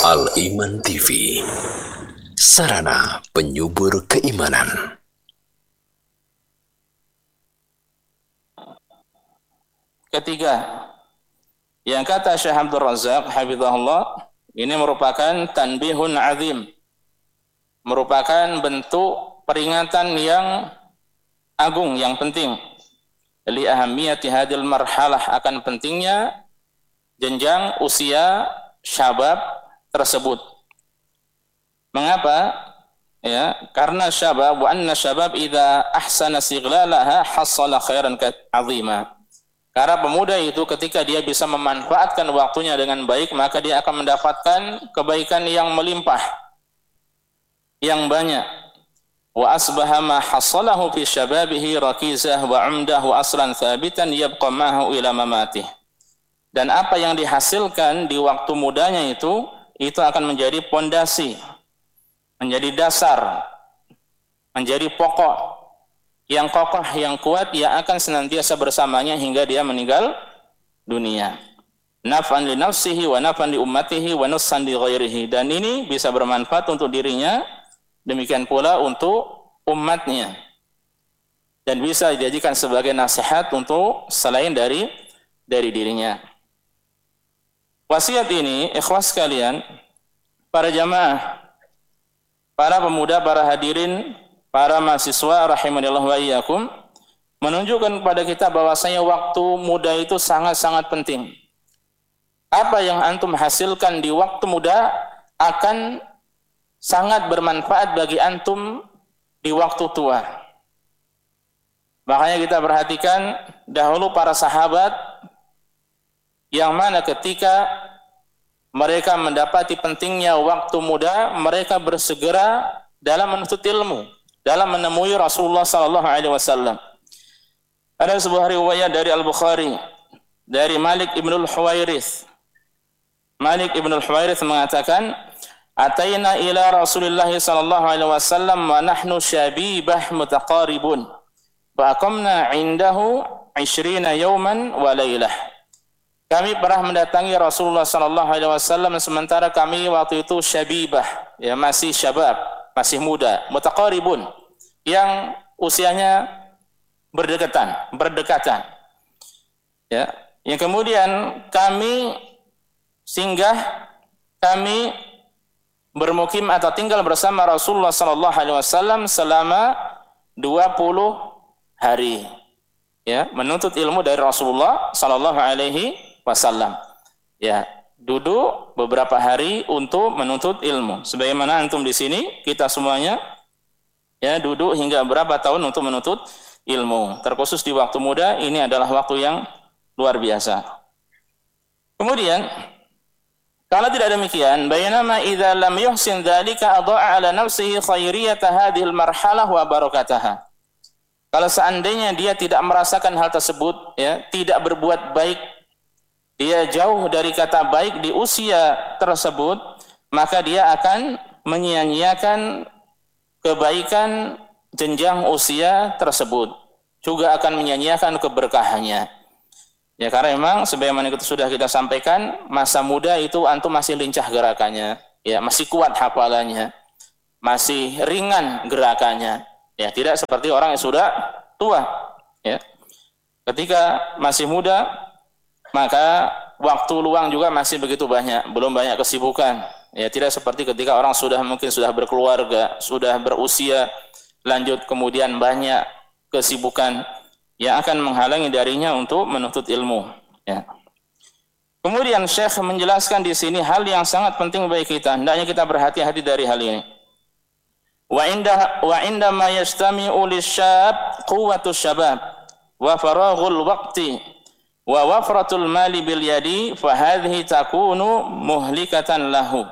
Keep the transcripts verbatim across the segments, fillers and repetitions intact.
Al-Iman T V, sarana penyubur keimanan. Ketiga, yang kata Syekh Abdul Razak hafizahullah, ini merupakan tanbihun azim, merupakan bentuk peringatan yang agung, yang penting. Li ahamiyati hadil marhalah, akan pentingnya jenjang usia syabab tersebut. Mengapa? Ya, karena syabab wa anna syabab idza ahsana sighlalaha hassala khairan azima. Karena pemuda itu ketika dia bisa memanfaatkan waktunya dengan baik, maka dia akan mendapatkan kebaikan yang melimpah, yang banyak. Wa asbaha ma hassalahu fi syababihi rakizah wa umdahu aslan thabitan yabqa ma'ahu ila mamatih. Dan apa yang dihasilkan di waktu mudanya itu, itu akan menjadi pondasi, menjadi dasar, menjadi pokok yang kokoh, yang kuat, yang akan senantiasa bersamanya hingga dia meninggal dunia. Naf'an li nafsihi wa naf'an li ummatihi wa nussan li ghairihi. Dan ini bisa bermanfaat untuk dirinya, demikian pula untuk umatnya. Dan bisa dijadikan sebagai nasihat untuk selain dari dari dirinya. Wasiat ini, ikhwas sekalian, para jamaah, para pemuda, para hadirin, para mahasiswa rahimanillah wa iyyakum, menunjukkan kepada kita bahwasanya waktu muda itu sangat-sangat penting. Apa yang antum hasilkan di waktu muda akan sangat bermanfaat bagi antum di waktu tua. Makanya kita perhatikan dahulu para sahabat yang mana ketika mereka mendapati pentingnya waktu muda, mereka bersegera dalam menuntut ilmu, dalam menemui Rasulullah sallallahu alaihi wasallam. Ada sebuah riwayat dari Al-Bukhari dari Malik ibn al-Huwairith. Malik ibn al-Huwairith mengatakan, "Ataina ila Rasulillah sallallahu alaihi wasallam wa nahnu syabibah mutaqaribun. Fa aqamna 'indahu 'ishrina yawman wa lailah." Kami pernah mendatangi Rasulullah sallallahu alaihi wasallam sementara kami waktu itu syabibah, ya masih syabab, masih muda, mutaqaribun, yang usianya berdekatan, berdekatan. Ya, yang kemudian kami singgah, kami bermukim atau tinggal bersama Rasulullah sallallahu alaihi wasallam selama dua puluh hari. Ya, menuntut ilmu dari Rasulullah sallallahu alaihi wasallam. Ya, duduk beberapa hari untuk menuntut ilmu. Sebagaimana antum di sini, kita semuanya ya duduk hingga berapa tahun untuk menuntut ilmu. Terkhusus di waktu muda, ini adalah waktu yang luar biasa. Kemudian, kalau tidak demikian, bainama idza lam yuhsin dzalika adha'a ala nafsihi khairiyata hadhil marhalah wa barakataha. Kalau seandainya dia tidak merasakan hal tersebut, ya, tidak berbuat baik, dia jauh dari kata baik di usia tersebut, maka dia akan menyia-nyiakan kebaikan jenjang usia tersebut, juga akan menyia-nyiakan keberkahannya. Ya, karena memang sebagaimana itu sudah kita sampaikan, masa muda itu antum masih lincah gerakannya, ya, masih kuat hafalannya, masih ringan gerakannya, ya, tidak seperti orang yang sudah tua, ya. Ketika masih muda, maka waktu luang juga masih begitu banyak, belum banyak kesibukan. Ya, tidak seperti ketika orang sudah mungkin sudah berkeluarga, sudah berusia lanjut, kemudian banyak kesibukan yang akan menghalangi darinya untuk menuntut ilmu. Ya. Kemudian Syekh menjelaskan di sini hal yang sangat penting bagi kita, hendaknya kita berhati-hati dari hal ini. Wa inda wa inda ma yastami'u lisyab quwwatus syabab wa faraghul waqti wa wafratul mali bil yadi fa hadhihi takunu muhlikatan lahu.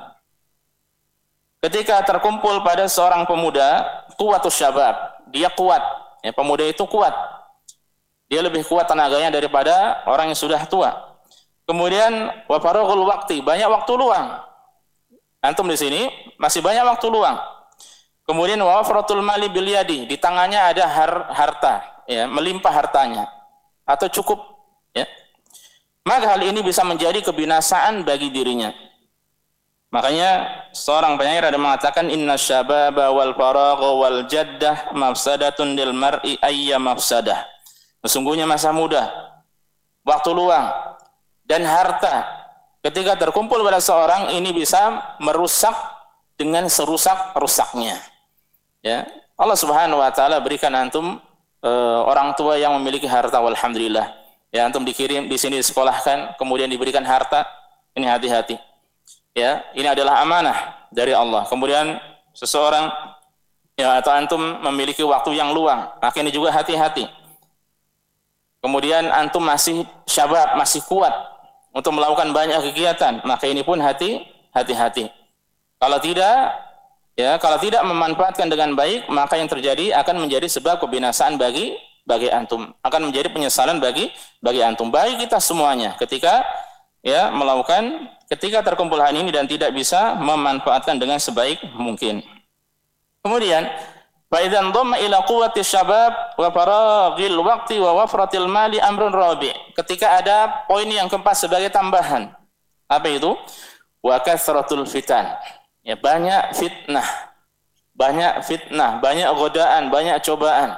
Ketika terkumpul pada seorang pemuda quwwatus syabab, dia kuat, ya, pemuda itu kuat. Dia lebih kuat tenaganya daripada orang yang sudah tua. Kemudian wa faraghul waqti, banyak waktu luang. Antum di sini masih banyak waktu luang. Kemudian wa wafratul mali bil yadi, di tangannya ada har, harta, ya, melimpah hartanya atau cukup, ya. Maka hal ini bisa menjadi kebinasaan bagi dirinya. Makanya seorang penyair ada mengatakan inna syababa wal faragha wal jaddah mafsadatun lil mar'i ayya mafsadah. Sesungguhnya masa muda, waktu luang dan harta ketika terkumpul pada seorang ini bisa merusak dengan serusak-rusaknya. Ya, Allah Subhanahu wa taala berikan antum e, orang tua yang memiliki harta walhamdulillah. Ya, antum dikirim di sini disekolahkan, kemudian diberikan harta, ini hati-hati. Ya, ini adalah amanah dari Allah. Kemudian seseorang ya atau antum memiliki waktu yang luang, maka ini juga hati-hati. Kemudian antum masih syabab, masih kuat untuk melakukan banyak kegiatan, maka ini pun hati hati-hati. Kalau tidak, ya kalau tidak memanfaatkan dengan baik, maka yang terjadi akan menjadi sebab kebinasaan bagi bagi antum, akan menjadi penyesalan bagi bagi antum, bagi kita semuanya ketika ya melakukan ketika terkumpul hal ini dan tidak bisa memanfaatkan dengan sebaik mungkin. Kemudian fa idzan dhamma ila quwwati syabab wa faraghil waqti wa wafratil mali amrun rabi'. Ketika ada poin yang keempat sebagai tambahan. Apa itu? Wa kasratul fitan. Ya, banyak fitnah. Banyak fitnah, banyak godaan, banyak cobaan.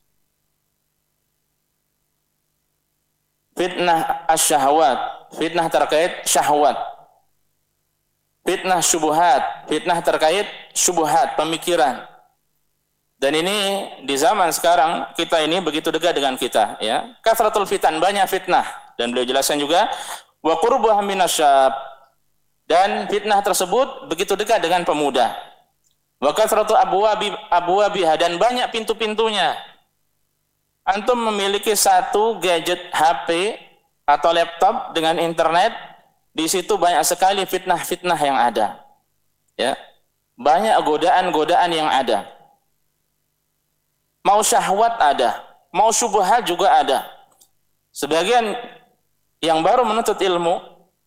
Fitnah asyahwat, fitnah terkait syahwat. Fitnah syubhat, fitnah terkait syubhat, pemikiran. Dan ini di zaman sekarang kita ini begitu dekat dengan kita, ya. Kasratul fitan, banyak fitnah, dan beliau jelaskan juga wa qurbuha minasyab, dan fitnah tersebut begitu dekat dengan pemuda. Wa kasratu abwabi abwabiha, dan banyak pintu-pintunya. Antum memiliki satu gadget H P atau laptop dengan internet, di situ banyak sekali fitnah-fitnah yang ada. Ya. Banyak godaan-godaan yang ada. Mau syahwat ada, mau syubhat juga ada. Sebagian yang baru menuntut ilmu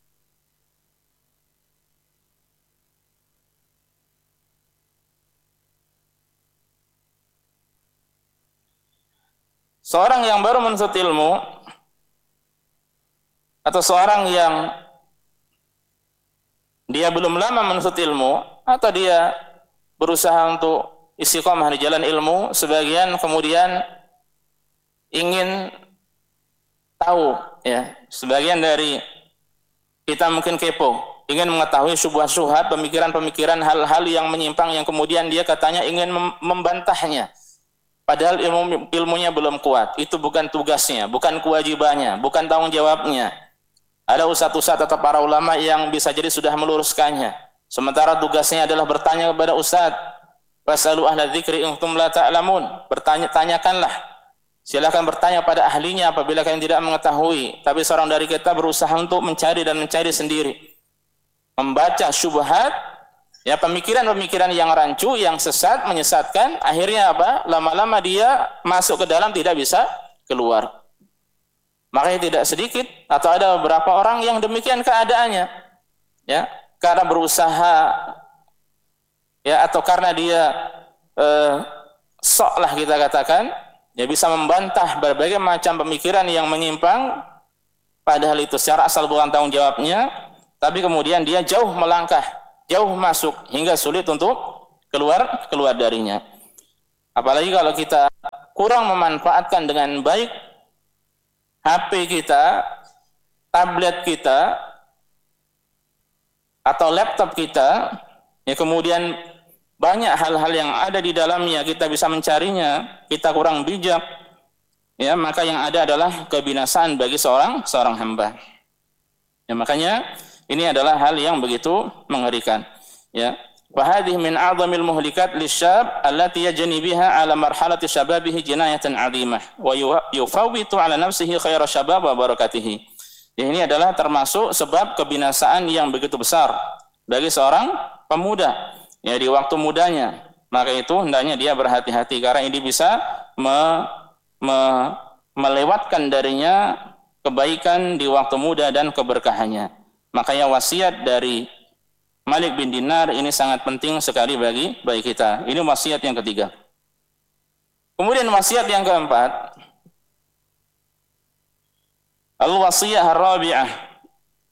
seorang yang baru menuntut ilmu atau seorang yang dia belum lama menuntut ilmu atau dia berusaha untuk istiqomah di jalan ilmu, sebagian kemudian ingin tahu, ya, sebagian dari kita mungkin kepo, ingin mengetahui syubhat-syubhat, pemikiran-pemikiran, hal-hal yang menyimpang yang kemudian dia katanya ingin membantahnya, padahal ilmu, ilmunya belum kuat. Itu bukan tugasnya, bukan kewajibannya, bukan tanggung jawabnya. Ada ustadz-ustadz atau para ulama yang bisa jadi sudah meluruskannya, sementara tugasnya adalah bertanya kepada ustadz. Fasalu ahla dzikri in kuntum la ta'lamun. Bertanya, tanyakanlah. Silakan bertanya pada ahlinya apabila kalian tidak mengetahui. Tapi seorang dari kita berusaha untuk mencari dan mencari sendiri. Membaca syubhat, ya, pemikiran-pemikiran yang rancu, yang sesat, menyesatkan, akhirnya apa? Lama-lama dia masuk ke dalam, tidak bisa keluar. Makanya tidak sedikit atau ada beberapa orang yang demikian keadaannya, ya, karena berusaha, ya, atau karena dia eh, sok lah kita katakan, ya, bisa membantah berbagai macam pemikiran yang menyimpang, padahal itu secara asal bukan tanggung jawabnya, tapi kemudian dia jauh melangkah, jauh masuk hingga sulit untuk keluar keluar darinya. Apalagi kalau kita kurang memanfaatkan dengan baik H P kita, tablet kita, atau laptop kita, ya, kemudian banyak hal-hal yang ada di dalamnya, kita bisa mencarinya, kita kurang bijak, ya, maka yang ada adalah kebinasaan bagi seorang seorang hamba. Ya, makanya ini adalah hal yang begitu mengerikan, ya. Wa hadhihi min a'dhamil muhlikat lisyab allati yajni biha ala marhalati syababihi jinayatan 'azimah wa yufawwitu ala nafsihi khaira syabab wa barakatihi. Ya, ini adalah termasuk sebab kebinasaan yang begitu besar bagi seorang pemuda, ya, di waktu mudanya. Maka itu hendaknya dia berhati-hati, karena ini bisa me, me, melewatkan darinya kebaikan di waktu muda dan keberkahannya. Makanya wasiat dari Malik bin Dinar ini sangat penting sekali bagi bagi kita. Ini wasiat yang ketiga. Kemudian wasiat yang keempat, al-wasiyah ar-rabi'ah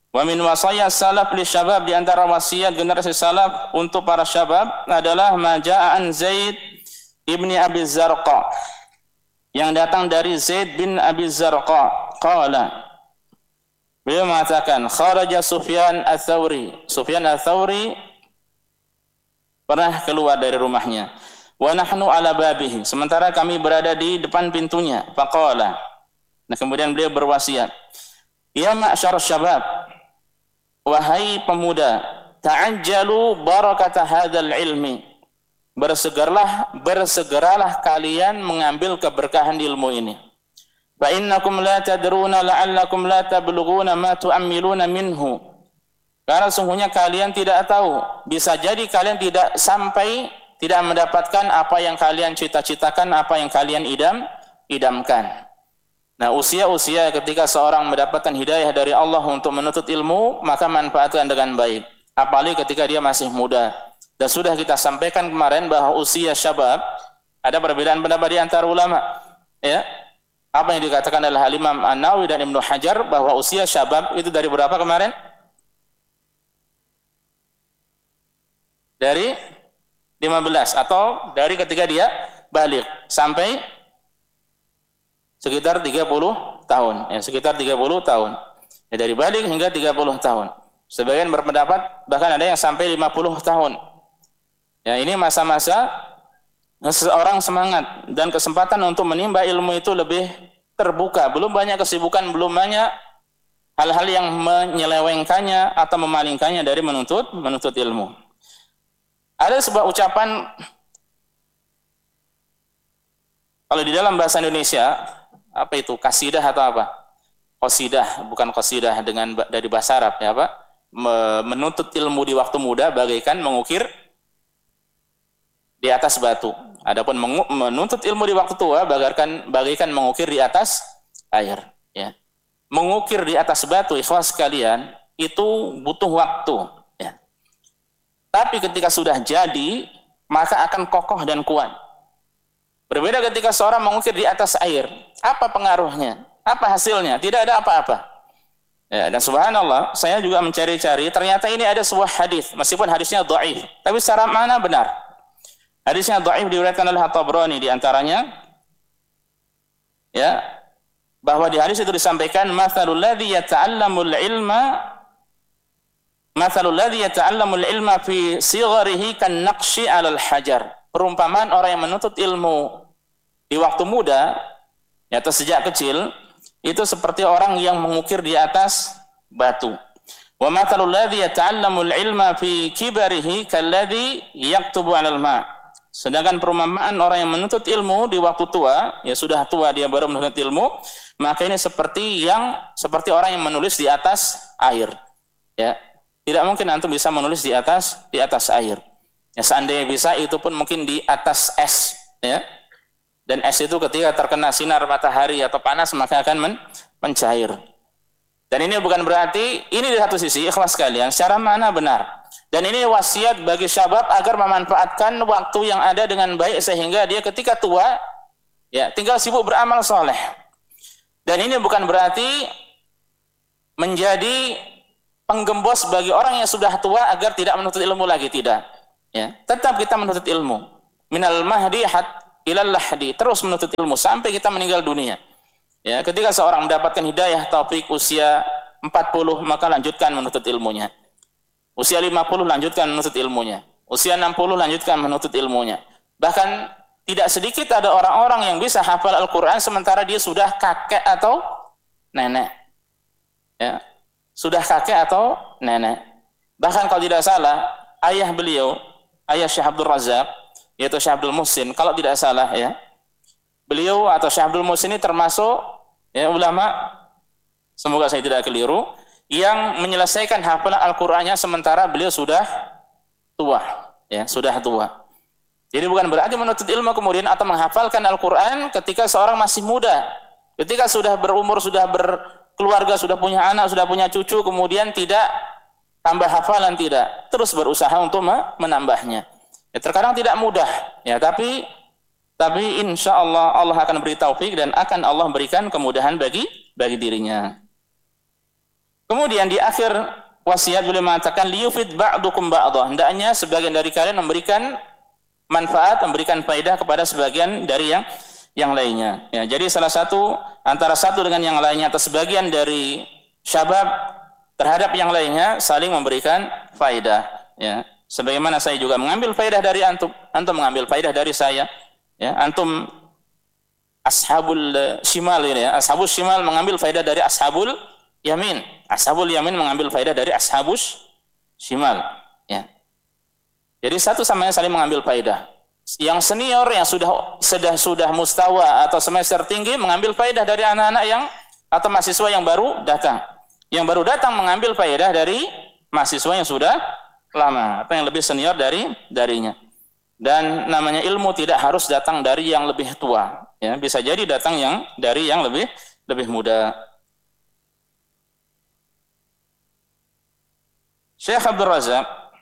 Wa min wasaya salaf li syabab, di antara wasiat generasi salaf untuk para syabab adalah maja'an Zaid ibni Abi Zarqa, yang datang dari Zaid bin Abi Zarqa. Qala, beliau mengatakan, kharaja Sufyan ats-Tsauri. Sufyan ats-Tsauri pernah keluar dari rumahnya. Wa nahnu ala babihi, sementara kami berada di depan pintunya. Faqala, nah kemudian beliau berwasiat, ya ma'syar syabab, wahai pemuda, ta'ajjalu barakata hadzal ilmi, bersegeralah bersegeralah kalian mengambil keberkahan ilmu ini. Fa innakum la tadruna la'allakum la tablughuna ma tu'ammiluna minhu, karena sungguhnya kalian tidak tahu, bisa jadi kalian tidak sampai, tidak mendapatkan apa yang kalian cita-citakan, apa yang kalian idam idamkan. Nah, usia-usia ketika seorang mendapatkan hidayah dari Allah untuk menuntut ilmu, maka manfaatkan dengan baik. Apalagi ketika dia masih muda. Dan sudah kita sampaikan kemarin bahwa usia syabab, ada perbedaan pendapat di antara ulama. Ya, apa yang dikatakan oleh Imam An-Nawawi dan Ibnu Hajar, bahwa usia syabab itu dari berapa kemarin? Dari lima belas, atau dari ketika dia balik sampai sekitar tiga puluh tahun, ya, sekitar tiga puluh tahun. Ya, dari balik hingga tiga puluh tahun. Sebagian berpendapat bahkan ada yang sampai lima puluh tahun. Ya, ini masa-masa seseorang semangat dan kesempatan untuk menimba ilmu itu lebih terbuka. Belum banyak kesibukan, belum banyak hal-hal yang menyelewengkannya atau memalingkannya dari menuntut menuntut ilmu. Ada sebuah ucapan, kalau di dalam bahasa Indonesia, apa itu, kasidah atau apa? Qasidah, bukan qasidah dengan dari bahasa Arab, ya Pak. Menuntut ilmu di waktu muda bagaikan mengukir di atas batu. Adapun menuntut ilmu di waktu tua bagaikan bagaikan mengukir di atas air, ya. Mengukir di atas batu, ikhwas sekalian, itu butuh waktu, ya. Tapi ketika sudah jadi, maka akan kokoh dan kuat. Berbeda ketika seorang mengukir di atas air. Apa pengaruhnya? Apa hasilnya? Tidak ada apa-apa. Ya, dan subhanallah, saya juga mencari-cari, ternyata ini ada sebuah hadis, meskipun hadisnya dhaif, tapi secara mana benar. Hadisnya dhaif diriwayatkan oleh At-Tabrani di antaranya, ya, bahwa di hadis itu disampaikan, matsalul ladzi yata'allamul ilma matsalul ladzi yata'allamul ilma fi sigharihi kan naqshi 'alal hajar. Perumpamaan orang yang menuntut ilmu di waktu muda, ya, atau sejak kecil, itu seperti orang yang mengukir di atas batu. Wa matsalul ladzi yata'allamul ilma fi kibarihi kalladzi yaktubu 'alal ma'. Sedangkan perumpamaan orang yang menuntut ilmu di waktu tua, ya sudah tua dia baru menuntut ilmu, maka ini seperti yang seperti orang yang menulis di atas air. Ya, tidak mungkin antum bisa menulis di atas di atas air. Ya, seandainya bisa, itu pun mungkin di atas es, ya. Dan es itu ketika terkena sinar matahari atau panas maka akan men mencair. Dan ini bukan berarti, ini di satu sisi ikhlas sekalian, secara mana benar. Dan ini wasiat bagi syabab agar memanfaatkan waktu yang ada dengan baik sehingga dia ketika tua, ya, tinggal sibuk beramal soleh. Dan ini bukan berarti menjadi penggembos bagi orang yang sudah tua agar tidak menuntut ilmu lagi, tidak. Ya, tetap kita menuntut ilmu. Minal mahdi hat ilal lahdi, terus menuntut ilmu sampai kita meninggal dunia. Ya, ketika seorang mendapatkan hidayah taufik usia empat puluh, maka lanjutkan menuntut ilmunya. Usia lima puluh lanjutkan menuntut ilmunya. Usia enam puluh lanjutkan menuntut ilmunya. Bahkan tidak sedikit ada orang-orang yang bisa hafal Al-Qur'an sementara dia sudah kakek atau nenek. Ya, sudah kakek atau nenek. Bahkan kalau tidak salah, ayah beliau, ayah Syekh Abdul Razak, yaitu Syekh Abdul Muhsin, kalau tidak salah, ya, beliau atau Syekh Abdul Muhsin ini termasuk, ya, ulama, semoga saya tidak keliru, yang menyelesaikan hafalan Al-Qur'annya sementara beliau sudah tua, ya, sudah tua. Jadi bukan berarti menuntut ilmu kemudian atau menghafalkan Al-Qur'an ketika seorang masih muda. Ketika sudah berumur, sudah berkeluarga, sudah punya anak, sudah punya cucu, kemudian tidak tambah hafalan, tidak. Terus berusaha untuk menambahnya. Ya, terkadang tidak mudah, ya, tapi tapi insya Allah Allah akan beri taufik dan akan Allah berikan kemudahan bagi bagi dirinya. Kemudian di akhir wasiat beliau mengatakan liyufid ba'dukum ba'dha, hendaknya sebagian dari kalian memberikan manfaat, memberikan faedah kepada sebagian dari yang yang lainnya. Ya, jadi salah satu antara satu dengan yang lainnya atau sebagian dari syabab terhadap yang lainnya saling memberikan faedah. Ya, sebagaimana saya juga mengambil faedah dari antum, antum mengambil faedah dari saya. Ya, antum ashabul shimal ini ya, ashabul shimal mengambil faedah dari ashabul yamin, ashabul yamin mengambil faedah dari ashabus shimal. Ya. Jadi satu sama lain saling mengambil faedah. Yang senior yang sudah sudah sudah mustawa atau semester tinggi mengambil faedah dari anak-anak yang atau mahasiswa yang baru datang. Yang baru datang mengambil faedah dari mahasiswa yang sudah lama atau yang lebih senior dari darinya. Dan namanya ilmu tidak harus datang dari yang lebih tua, ya, bisa jadi datang yang dari yang lebih lebih muda. Syekh Abdul Razak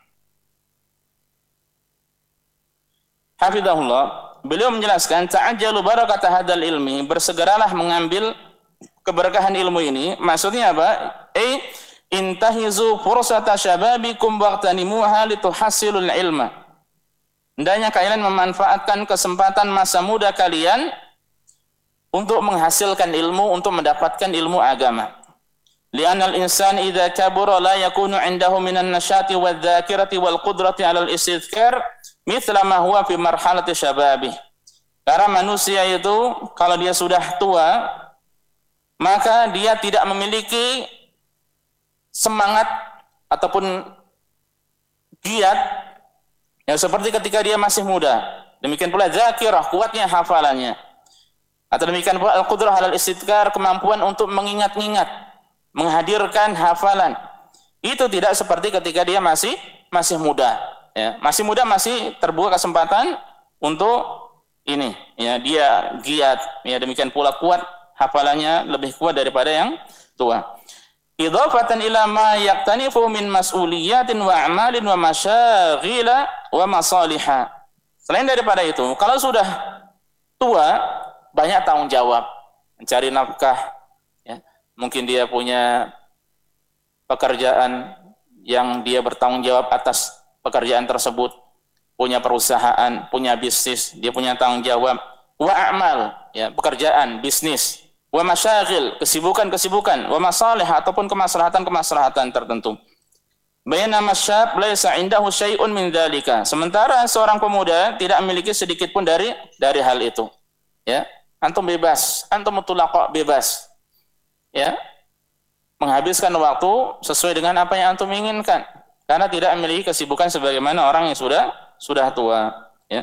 hafizahullah, beliau menjelaskan ta'ajjalu barakata hadal ilmi, bersegeralah mengambil keberkahan ilmu ini. Maksudnya apa? Eh intahizu fursata syababikum waqtanimuha lituhassilul ilma. Hendaknya kalian memanfaatkan kesempatan masa muda kalian untuk menghasilkan ilmu, untuk mendapatkan ilmu agama. Li'anal insan idza kabura la yakunu 'indahu minan nasyati wadh-dzakirati wal qudrati 'alal istidhkar mithla ma huwa fi marhalati syababih. Karena manusia itu kalau dia sudah tua, maka dia tidak memiliki semangat ataupun giat ya seperti ketika dia masih muda. Demikian pula dzakirah, kuatnya hafalannya. Atau demikian pula al-qudrah 'alal istidhkar, kemampuan untuk mengingat-ingat, menghadirkan hafalan. Itu tidak seperti ketika dia masih masih muda. Ya, masih muda masih terbuka kesempatan untuk ini. Ya, dia giat. Ya, demikian pula kuat hafalannya lebih kuat daripada yang tua. Idhafatan ila ma yaqtanifu min mas'uliyatin wa a'malin wa masyaghila wa masaliha. Selain daripada itu, kalau sudah tua, banyak tanggung jawab, mencari nafkah, ya. Mungkin dia punya pekerjaan yang dia bertanggung jawab atas pekerjaan tersebut, punya perusahaan, punya bisnis, dia punya tanggung jawab. Wa a'mal, ya, pekerjaan, bisnis. Wa masyaghil, kesibukan-kesibukan, wa masalih ataupun kemaslahatan-kemaslahatan tertentu. Bainama syab laisa indahu syai'un min dzalika. Sementara seorang pemuda tidak memiliki sedikit pun dari dari hal itu. Ya, antum bebas, antum mutlaqa bebas. Ya. Menghabiskan waktu sesuai dengan apa yang antum inginkan karena tidak memiliki kesibukan sebagaimana orang yang sudah sudah tua, ya.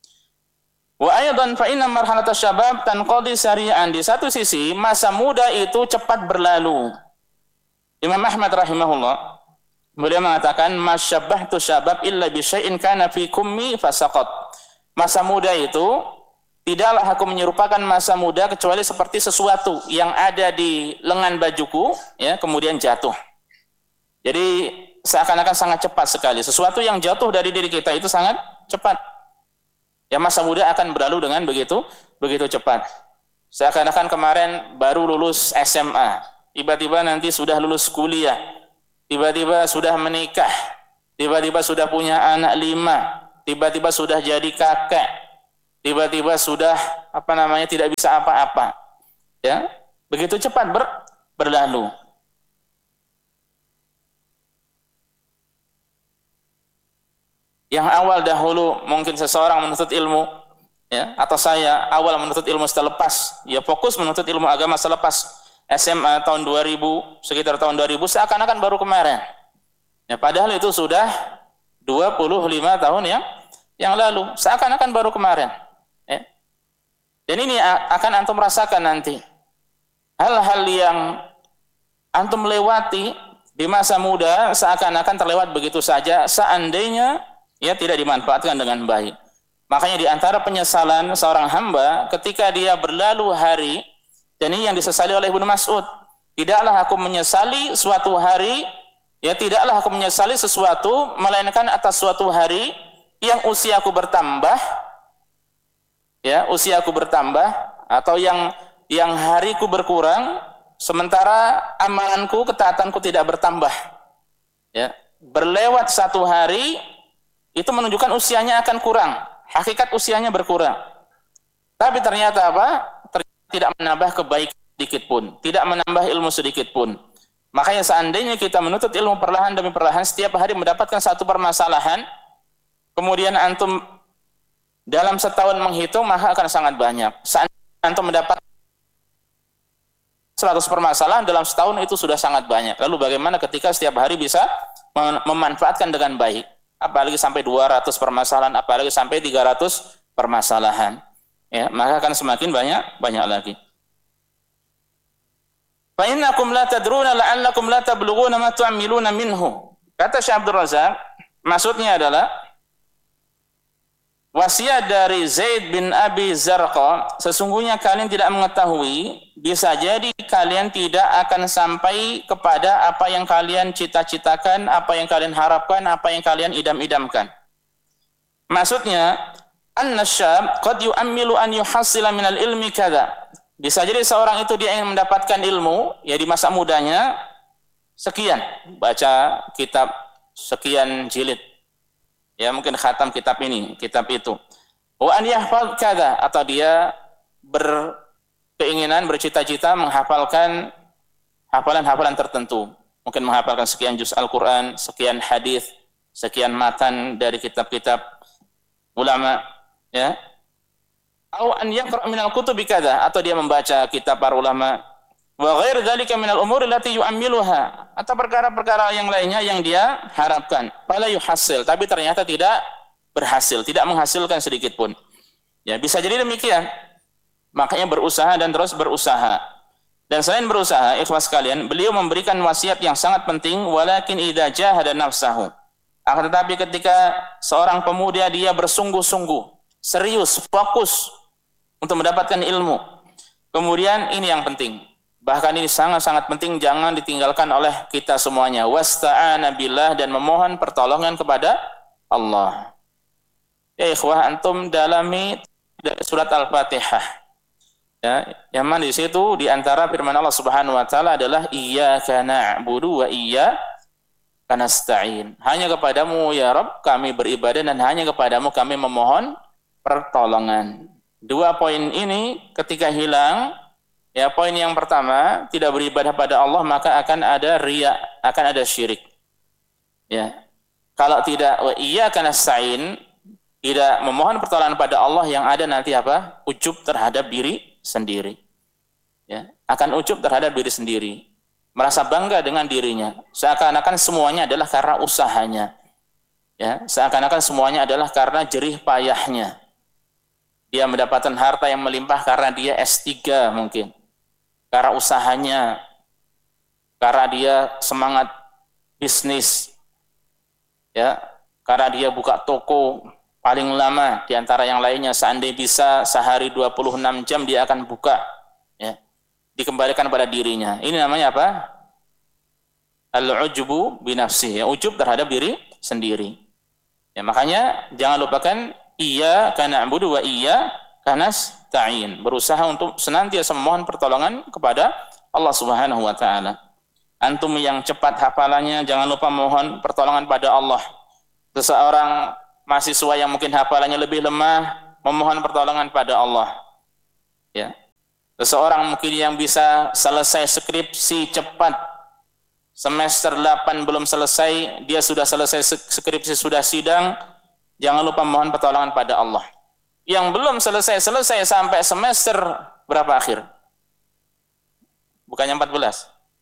Wa aidan fa inna marhalata syabab tanqadi sari'an. Di satu sisi masa muda itu cepat berlalu. Imam Ahmad rahimahullah beliau mengatakan masyabbahtu syabab illa bi syai'in kana fi kummi fasaqat. Masa muda itu tidaklah aku menyerupakan masa muda kecuali seperti sesuatu yang ada di lengan bajuku, ya, kemudian jatuh. Jadi seakan-akan sangat cepat sekali. Sesuatu yang jatuh dari diri kita itu sangat cepat. Ya, masa muda akan berlalu dengan begitu begitu cepat. Seakan-akan kemarin baru lulus S M A, tiba-tiba nanti sudah lulus kuliah, tiba-tiba sudah menikah, tiba-tiba sudah punya anak lima, tiba-tiba sudah jadi kakek, tiba-tiba sudah apa namanya tidak bisa apa-apa. Ya, begitu cepat ber, berlalu. Yang awal dahulu mungkin seseorang menuntut ilmu, ya, atau saya awal menuntut ilmu selepas, ya fokus menuntut ilmu agama selepas S M A tahun dua ribu, sekitar tahun dua ribu, seakan-akan baru kemarin. Ya, padahal itu sudah dua puluh lima tahun yang yang lalu, seakan-akan baru kemarin. Ya. Dan ini akan antum rasakan nanti. Hal-hal yang antum lewati di masa muda seakan-akan terlewat begitu saja, seandainya ya tidak dimanfaatkan dengan baik. Makanya di antara penyesalan seorang hamba ketika dia berlalu hari, dan ini yang disesali oleh Ibnu Mas'ud, tidaklah aku menyesali suatu hari, ya tidaklah aku menyesali sesuatu melainkan atas suatu hari yang usiaku bertambah, ya usiaku bertambah atau yang yang hariku berkurang sementara amalanku, ketaatanku tidak bertambah. Ya, berlewat satu hari itu menunjukkan usianya akan kurang, hakikat usianya berkurang. Tapi ternyata apa? Ternyata tidak menambah kebaikan sedikit pun, tidak menambah ilmu sedikit pun. Makanya seandainya kita menuntut ilmu perlahan demi perlahan, setiap hari mendapatkan satu permasalahan, kemudian antum dalam setahun menghitung, maka akan sangat banyak. Seandainya antum mendapat seratus permasalahan dalam setahun, itu sudah sangat banyak. Lalu bagaimana ketika setiap hari bisa memanfaatkan dengan baik? Apalagi sampai dua ratus permasalahan, apalagi sampai tiga ratus permasalahan. Ya, maka akan semakin banyak banyak lagi. Fa innakum la tadruna la'allakum la tablughuna ma tu'amiluna minhu. Kata Syekh Abdul Razak, maksudnya adalah wasiat dari Zaid bin Abi Zarqa, sesungguhnya kalian tidak mengetahui, bisa jadi kalian tidak akan sampai kepada apa yang kalian cita-citakan, apa yang kalian harapkan, apa yang kalian idam-idamkan. Maksudnya, an-nasyab qad yu'ammilu an yuhassila minal ilmi kada. Bisa jadi seorang itu dia ingin mendapatkan ilmu, ya di masa mudanya, sekian, baca kitab sekian jilid. Ya mungkin khatam kitab ini, kitab itu. Wa an yahfal kada, atau dia berkeinginan, bercita-cita menghafalkan hafalan-hafalan tertentu. Mungkin menghafalkan sekian juz Al-Qur'an, sekian hadis, sekian matan dari kitab-kitab ulama, ya. Au an yaqra' minal kutubi kada, atau dia membaca kitab para ulama. Wa ghair dzalika minal umuri allati yu'ammiluha, atau perkara-perkara yang lainnya yang dia harapkan. Fala yuhassil, tapi ternyata tidak berhasil, tidak menghasilkan sedikit pun. Ya, bisa jadi demikian. Makanya berusaha dan terus berusaha. Dan selain berusaha, ikhwas sekalian, beliau memberikan wasiat yang sangat penting, walakin idza jahada nafsahu. Akan tetapi ketika seorang pemuda dia bersungguh-sungguh, serius, fokus untuk mendapatkan ilmu. Kemudian ini yang penting. Bahkan ini sangat-sangat penting, jangan ditinggalkan oleh kita semuanya. Wasta'ana billah, dan memohon pertolongan kepada Allah. Ya ikhwah, antum dalami surat Al-Fatihah. Ya, yang mana di situ di antara firman Allah Subhanahu wa taala adalah iyyaka na'budu wa iyyaka nasta'in. Hanya kepadamu ya Rabb kami beribadah, dan hanya kepadamu kami memohon pertolongan. Dua poin ini ketika hilang, ya poin yang pertama, tidak beribadah pada Allah, maka akan ada riya, akan ada syirik. Ya. Kalau tidak wa iyyaka nasta'in, tidak memohon pertolongan pada Allah, yang ada nanti apa? Ujub terhadap diri sendiri. Ya, akan ujub terhadap diri sendiri. Merasa bangga dengan dirinya. Seakan-akan semuanya adalah karena usahanya. Ya, seakan-akan semuanya adalah karena jerih payahnya. Dia mendapatkan harta yang melimpah karena dia S tiga mungkin. Karena usahanya. Karena dia semangat bisnis. Ya, karena dia buka toko paling lama di antara yang lainnya. Seandainya bisa sehari dua puluh enam jam dia akan buka. Ya. Dikembalikan pada dirinya. Ini namanya apa? Al-ujubu binafsih. Ya, ujub terhadap diri sendiri. Ya, makanya jangan lupakan iyyaka na'budu wa iyyaka nasta'in. Berusaha untuk senantiasa memohon pertolongan kepada Allah Subhanahu wa taala. Antum yang cepat hafalannya, jangan lupa mohon pertolongan pada Allah. Seseorang mahasiswa yang mungkin hafalannya lebih lemah, memohon pertolongan pada Allah. Ya. Seseorang mungkin yang bisa selesai skripsi cepat, semester delapan belum selesai, dia sudah selesai skripsi, sudah sidang, jangan lupa mohon pertolongan pada Allah. Yang belum selesai-selesai sampai semester berapa akhir? Bukannya empat belas?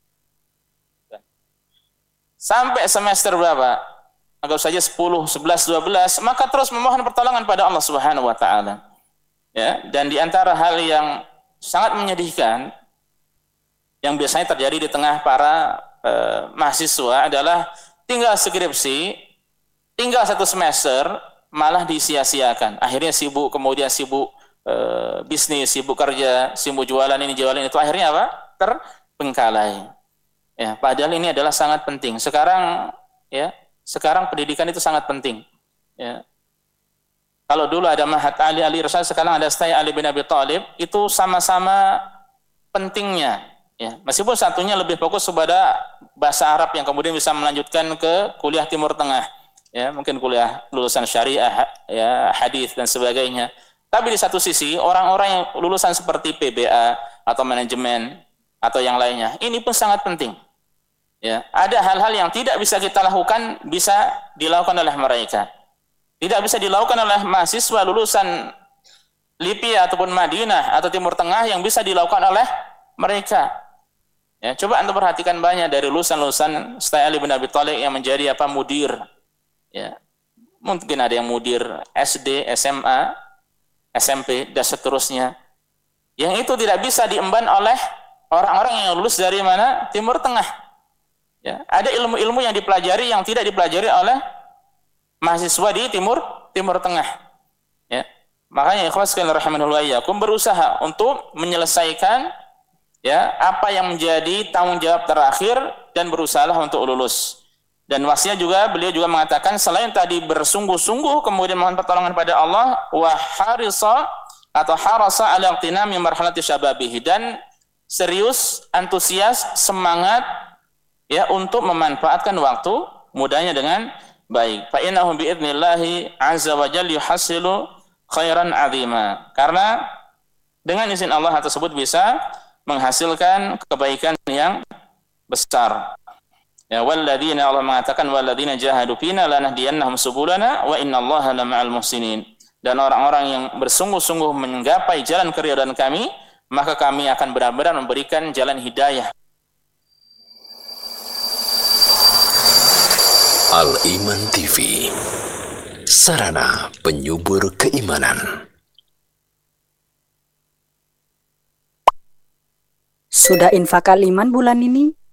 Sampai semester berapa? Anggap saja sepuluh, sebelas, dua belas, maka terus memohon pertolongan pada Allah Subhanahu wa taala. Ya, dan di antara hal yang sangat menyedihkan yang biasanya terjadi di tengah para eh, mahasiswa adalah tinggal skripsi, tinggal satu semester malah disia-siakan. Akhirnya sibuk, kemudian sibuk eh, bisnis, sibuk kerja, sibuk jualan ini, jualan itu, akhirnya apa? Terbengkalai. Ya, padahal ini adalah sangat penting. Sekarang ya, sekarang pendidikan itu sangat penting. Ya. Kalau dulu ada Mahat Ali Ali Rasul, sekarang ada Stai Ali bin Abi Thalib, itu sama-sama pentingnya Ya, meskipun satunya lebih fokus kepada bahasa Arab yang kemudian bisa melanjutkan ke kuliah Timur Tengah, ya mungkin kuliah lulusan syariah, ya hadis dan sebagainya. Tapi di satu sisi orang-orang yang lulusan seperti P B A atau manajemen atau yang lainnya, ini pun sangat penting. Ya, ada hal-hal yang tidak bisa kita lakukan bisa dilakukan oleh mereka. Tidak bisa dilakukan oleh mahasiswa lulusan Libya ataupun Madinah atau Timur Tengah yang bisa dilakukan oleh mereka. Ya, coba Anda perhatikan banyak dari lulusan-lulusan setelah Ali bin Abi Thalib yang menjadi apa mudir. Ya. Mungkin ada yang mudir S D, S M A, S M P dan seterusnya. Yang itu tidak bisa diemban oleh orang-orang yang lulus dari mana? Timur Tengah. Ya, ada ilmu-ilmu yang dipelajari yang tidak dipelajari oleh mahasiswa di Timur Timur Tengah. Ya. Makanya ikhwas sekalian rahimanullah iyyakum berusaha untuk menyelesaikan ya apa yang menjadi tanggung jawab terakhir dan berusaha untuk lulus. Dan wasiat juga beliau juga mengatakan selain tadi bersungguh-sungguh kemudian mohon pertolongan pada Allah wa harisa atau harasa ala iqtinami marhalati syababihi, dan serius, antusias, semangat ya untuk memanfaatkan waktu mudanya dengan baik. Fa innahu bi idznillah azza wa jalla yuhassilu khairan azima. Karena dengan izin Allah tersebut bisa menghasilkan kebaikan yang besar. Ya, walladzina, Allah mengatakan walladzina jahadu fina lanahdiyannahum subulana wa innallaha lama'al muhsinin. Dan orang-orang yang bersungguh-sungguh menggapai jalan keridhaan kami, maka kami akan benar-benar memberikan jalan hidayah. Al-Iman T V, sarana penyubur keimanan. Sudah infak Al-Iman bulan ini?